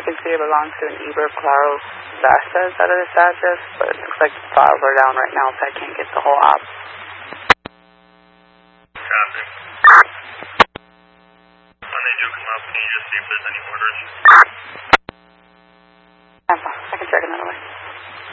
can see it belongs to an Eber Claro Vasquez out of this address, but it looks like the files are down right now, so I can't get the whole op. Copy. When they do come up, can you just see if there's any orders?